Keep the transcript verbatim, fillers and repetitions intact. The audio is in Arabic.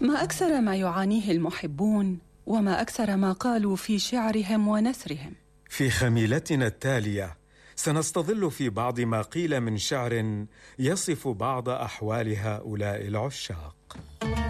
ما أكثر ما يعانيه المحبون، وما أكثر ما قالوا في شعرهم ونثرهم. في خميلتنا التالية سنستظل في بعض ما قيل من شعر يصف بعض أحوال هؤلاء العشاق.